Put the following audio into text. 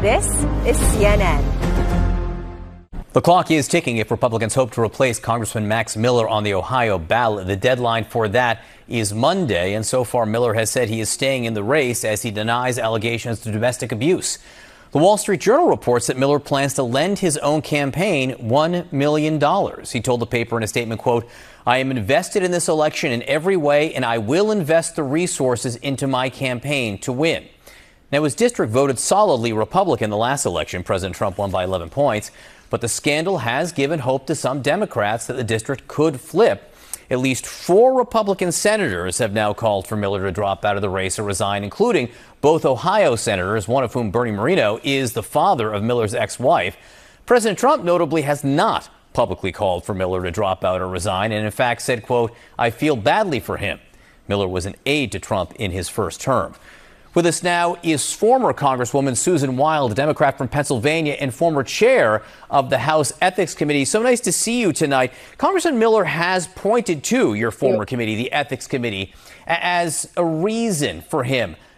This is CNN. The clock is ticking if Republicans hope to replace Congressman Max Miller on the Ohio ballot. The deadline for that is Monday, and so far Miller has said he is staying in the race as he denies allegations of domestic abuse. The Wall Street Journal reports that Miller plans to lend his own campaign $1 million. He told the paper in a statement, quote, "I am invested in this election in every way, and I will invest the resources into my campaign to win." Now, his district voted solidly Republican the last election. President Trump won by 11 points. But the scandal has given hope to some Democrats that the district could flip. At least 4 Republican senators have now called for Miller to drop out of the race or resign, including both Ohio senators, one of whom, Bernie Moreno, is the father of Miller's ex-wife. President Trump notably has not publicly called for Miller to drop out or resign, and in fact said, quote, "I feel badly for him." Miller was an aide to Trump in his first term. With us now is former Congresswoman Susan Wild, a Democrat from Pennsylvania and former chair of the House Ethics Committee. So nice to see you tonight. Congressman Miller has pointed to your former committee, the Ethics Committee, as a reason for him